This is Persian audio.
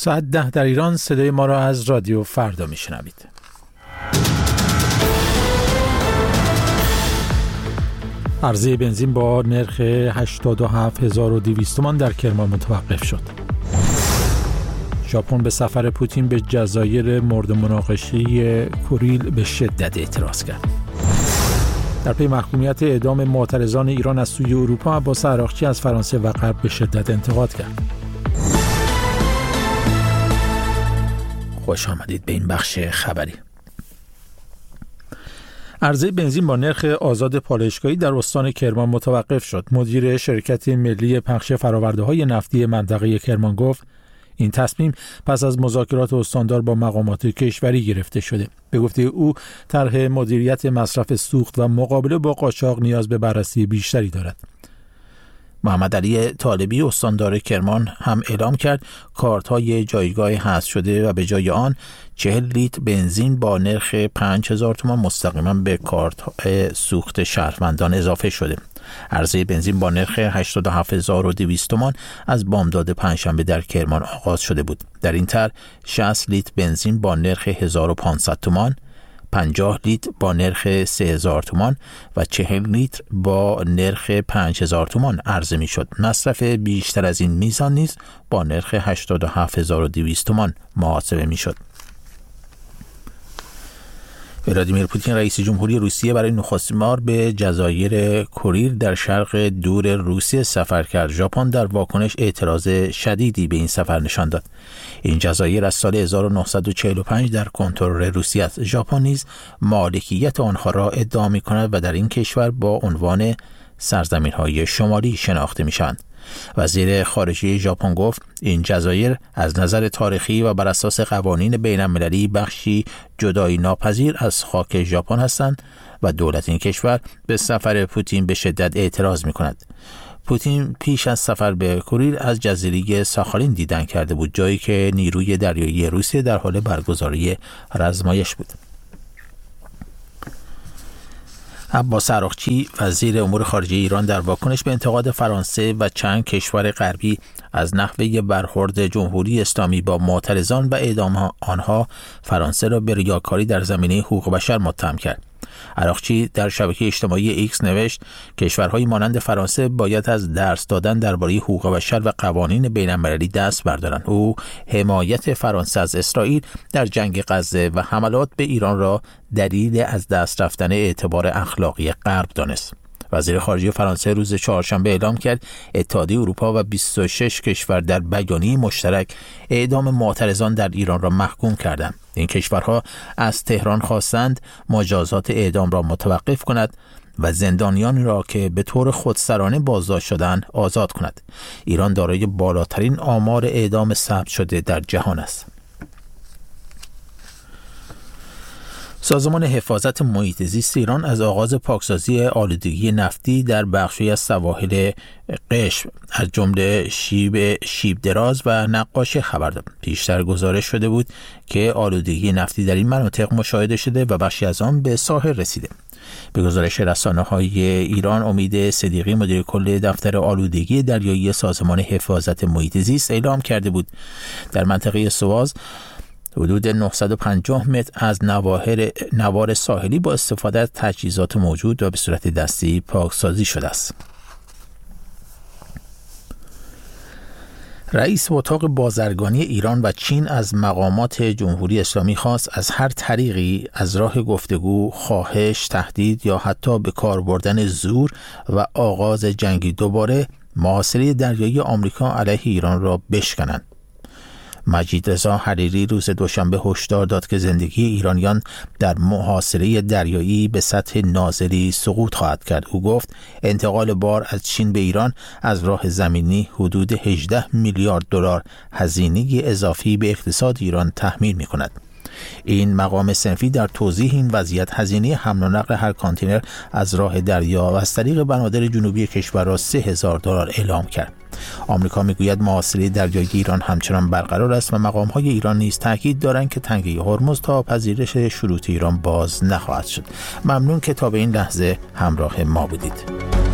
ساعت 10 در ایران. صدای ما را از رادیو فردا میشنوید. عرضه بنزین با نرخ 87,200 تومان در کرمان متوقف شد. ژاپن به سفر پوتین به جزایر مورد مناقشه کوریل به شدت اعتراض کرد. در پی محکومیت اعدام معترضان ایران از سوی اروپا، عباس عراقچی از فرانسه و غرب به شدت انتقاد کرد. خوش آمدید به این بخش خبری. عرضه بنزین با نرخ آزاد پالایشگاهی در استان کرمان متوقف شد. مدیر شرکت ملی پخش فرآورده‌های نفتی منطقه کرمان گفت این تصمیم پس از مذاکرات استاندار با مقامات کشوری گرفته شده. به گفته او، طرح مدیریت مصرف سوخت و مقابله با قاچاق نیاز به بررسی بیشتری دارد. محمد علی طالبی استاندار کرمان هم اعلام کرد کارت‌های جایگاه حذف شده و به جای آن 40 لیتر بنزین با نرخ 5000 تومان مستقیما به کارت سوخت شهروندان اضافه شده. عرضه بنزین با نرخ 87,200 تومان از بامداد پنجشنبه در کرمان آغاز شده بود. در این طرح 60 لیتر بنزین با نرخ 1500 تومان، 50 لیتر با نرخ 3000 تومان و 40 لیتر با نرخ 5000 تومان عرضه می شد. مصرف بیشتر از این میزان نیز با نرخ 87,200 تومان محاسبه می شد. ولادیمیر پوتین رئیس جمهوری روسیه برای نخستین بار به جزایر کوریل در شرق دور روسیه سفر کرد. ژاپن در واکنش اعتراض شدیدی به این سفر نشان داد. این جزایر از سال 1945 در کنترل روسیه است. ژاپن نیز مالکیت آنها را ادعا می‌کند و در این کشور با عنوان سرزمین‌های شمالی شناخته می‌شوند. وزیر خارجه ژاپن گفت این جزایر از نظر تاریخی و بر اساس قوانین بین‌المللی بخشی جدایی ناپذیر از خاک ژاپن هستند و دولت این کشور به سفر پوتین به شدت اعتراض می‌کند. پوتین پیش از سفر به کوریل از جزیره ساخالین دیدن کرده بود، جایی که نیروی دریایی روسیه در حال برگزاری آزمایش بود. عباس عراقچی وزیر امور خارجه ایران در واکنش به انتقاد فرانسه و چند کشور غربی از نحوه برخورد جمهوری اسلامی با معترضان و اعدام آنها فرانسه را به ریاکاری در زمینه حقوق بشر متهم کرد. عراقچی در شبکه اجتماعی ایکس نوشت کشورهای مانند فرانسه باید از درس دادن درباره حقوق بشر و قوانین بین‌المللی دست بردارند. او حمایت فرانسه از اسرائیل در جنگ غزه و حملات به ایران را دلیل از دست رفتن اعتبار اخلاقی غرب دانست. وزیر خارجه فرانسه روز چهارشنبه اعلام کرد اتحادیه اروپا و 26 کشور در بیانیه مشترک اعدام معترضان در ایران را محکوم کردند. این کشورها از تهران خواستند مجازات اعدام را متوقف کند و زندانیان را که به طور خودسرانه بازداشت شدند آزاد کند. ایران دارای بالاترین آمار اعدام ثبت شده در جهان است. سازمان حفاظت محیط زیست ایران از آغاز پاکسازی آلودگی نفتی در بخشی از سواحل قشم از جمله شیب دراز و نقاشی خبر داد. پیشتر گزارش شده بود که آلودگی نفتی در این مناطق مشاهده شده و بخشی از آن به ساحل رسیده. به گزارش رسانه‌های ایران، امید صدیقی مدیر کل دفتر آلودگی دریایی سازمان حفاظت محیط زیست اعلام کرده بود در منطقه سواز حدود 950 متر از نوار ساحلی با استفاده از تجهیزات موجود و به صورت دستی پاکسازی شده است. رئیس اتاق بازرگانی ایران و چین از مقامات جمهوری اسلامی خواست از هر طریقی از راه گفتگو، خواهش، تهدید یا حتی به کار بردن زور و آغاز جنگی دوباره محاصره دریایی آمریکا علیه ایران را بشکنند. مجید رضا حریری روز دوشنبه هشدار داد که زندگی ایرانیان در محاصره دریایی به سطح ناظری سقوط خواهد کرد. او گفت انتقال بار از چین به ایران از راه زمینی حدود 18 میلیارد دلار هزینه اضافی به اقتصاد ایران تحمیل می‌کند. این مقام صنفی در توضیح این وضعیت هزینه حمل و نقل هر کانتینر از راه دریا و از طریق بنادر جنوبی کشور را 3000 دلار اعلام کرد. آمریکا میگوید محاصره دریایی ایران همچنان برقرار است و مقام‌های ایران نیز تاکید دارند که تنگه هرمز تا پذیرش شروط ایران باز نخواهد شد. ممنون که تا به این لحظه همراه ما بودید.